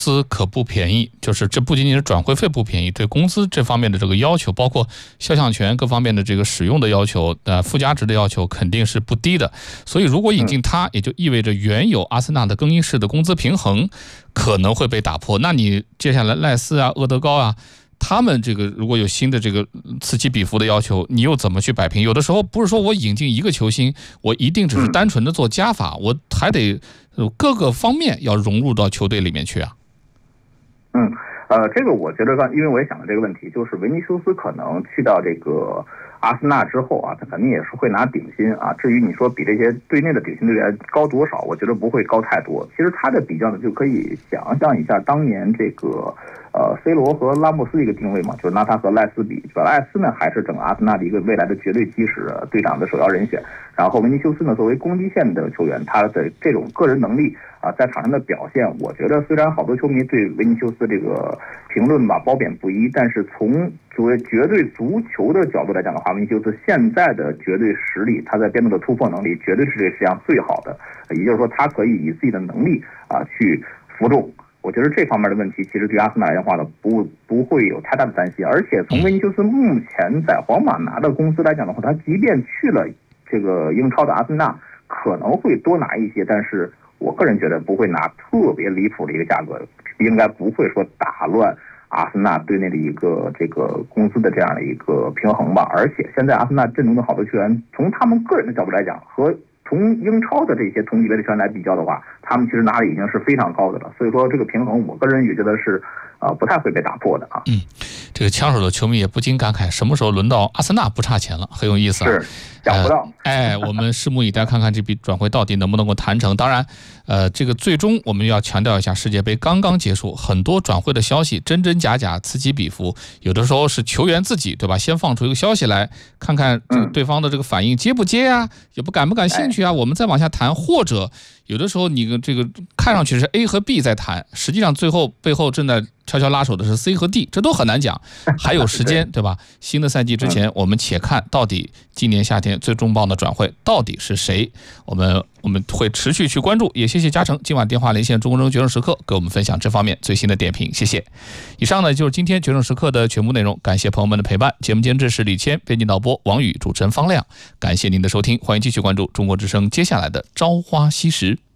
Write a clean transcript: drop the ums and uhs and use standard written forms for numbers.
资可不便宜，就是这不仅仅是转会费不便宜，对工资这方面的这个要求，包括肖像权各方面的这个使用的要求，附加值的要求肯定是不低的。所以如果引进它，也就意味着原有阿森纳的更衣室的工资平衡可能会被打破。那你接下来赖斯啊、厄德高啊，他们这个如果有新的这个此起彼伏的要求，你又怎么去摆平？有的时候不是说我引进一个球星，我一定只是单纯的做加法，我还得各个方面要融入到球队里面去啊。 这个我觉得因为我也想了这个问题，就是维尼修斯可能去到这个阿森纳之后啊，他肯定也是会拿顶薪啊。至于你说比这些队内的顶薪队员高多少，我觉得不会高太多。其实他的比较呢，就可以想象一下当年这个C 罗和拉莫斯的一个定位嘛，就是拿他和赖斯比，赖斯呢还是整个阿森纳的一个未来的绝对基石，队长的首要人选。然后维尼修斯呢，作为攻击线的球员，他的这种个人能力啊，在场上的表现，我觉得虽然好多球迷对维尼修斯这个评论吧褒贬不一，但是从作为绝对足球的角度来讲的话，维尼修斯现在的绝对实力，他在边路的突破能力绝对是这个世界上最好的，也就是说他可以以自己的能力啊去服众。我觉得这方面的问题，其实对阿森纳来讲的话呢，不会有太大的担心。而且从维尼修斯目前在皇马拿的工资来讲的话，他即便去了这个英超的阿森纳，可能会多拿一些，但是我个人觉得不会拿特别离谱的一个价格，应该不会说打乱阿森纳队内的一个这个工资的这样的一个平衡吧。而且现在阿森纳阵中的好多球员，从他们个人的角度来讲，和从英超的这些同级别的球员来比较的话，他们其实拿的已经是非常高的了。所以说这个平衡，我个人也觉得是不太会被打破的啊。 这个枪手的球迷也不禁感慨，什么时候轮到阿森纳不差钱了？很有意思啊。 是想不到。 我们拭目以待，看看这笔转会到底能不能够谈成。当然，这个最终我们要强调一下，世界杯刚刚结束，很多转会的消息真真假假，此起彼伏。有的时候是球员自己，对吧？先放出一个消息来，看看对方的这个反应接不接啊，也不感兴趣啊，我们再往下谈。或者有的时候你这个看上去是 A 和 B 在谈，实际上最后背后正在悄悄拉手的是 C 和 D， 这都很难讲，还有时间对吧？新的赛季之前，我们且看到底今年夏天最重磅的转会到底是谁，我们会持续去关注。也谢谢嘉诚今晚电话连线中国人决胜时刻给我们分享这方面最新的点评，谢谢。以上呢就是今天决胜时刻的全部内容，感谢朋友们的陪伴。节目监制是李谦，编辑导播王宇，主持人方亮。感谢您的收听，欢迎继续关注中国之声接下来的朝花夕拾。